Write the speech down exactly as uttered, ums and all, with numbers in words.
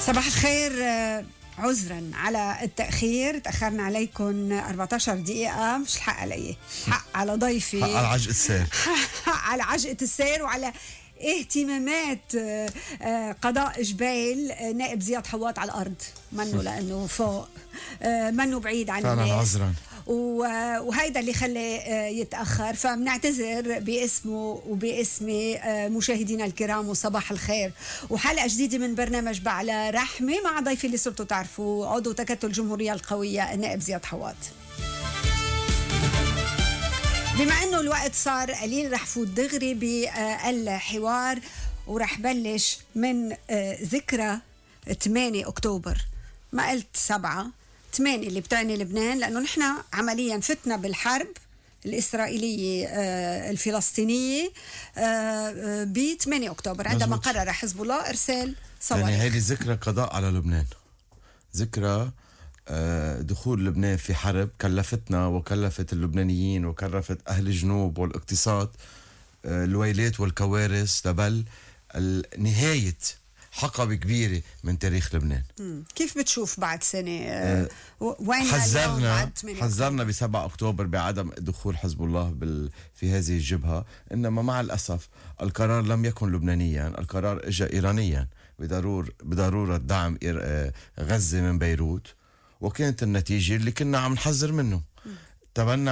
صباح الخير. عذرا على التأخير، تأخرنا عليكم أربعة عشر دقيقة. مش الحق علي، حق على ضيفي، حق على عجقة السير حق على عجقة السير وعلى اهتمامات قضاء جبيل. نائب زياد حواط على الأرض، منه لأنه فوق، منه بعيد عن الناس. عذرا، وهيدا اللي خلاه يتأخر، فبنعتذر باسمه وباسمي مشاهدينا الكرام وصباح الخير. وحلقة جديدة من برنامج بعلى رحمة مع ضيفي اللي صرتوا تعرفوا، عضو تكتل الجمهورية القوية النائب زياد حواط. بما انه الوقت صار قليل رح فوت دغري بالحوار، ورح بلش من ذكرى ثمانية أكتوبر. ما قلت سبعة، ثمانية اللي بتعني لبنان، لأنه نحن عمليا فتنا بالحرب الإسرائيلية الفلسطينية ب ثمانية أكتوبر عندما قرر حزب الله إرسال صواريخ. يعني هذه ذكرى قضاء على لبنان، ذكرى دخول لبنان في حرب كلفتنا وكلفت اللبنانيين وكلفت أهل الجنوب والاقتصاد الويلات والكوارث، لبل نهاية حقبة كبيرة من تاريخ لبنان. مم. كيف بتشوف بعد سنة أه وين حذرنا حذرنا ب سبعة أكتوبر بعدم دخول حزب الله بال في هذه الجبهة، إنما مع الأسف القرار لم يكن لبنانيا، القرار اجى إيرانيا بضرور بضرورة دعم غزة من بيروت، وكانت النتيجة اللي كنا عم نحذر منه. تبنى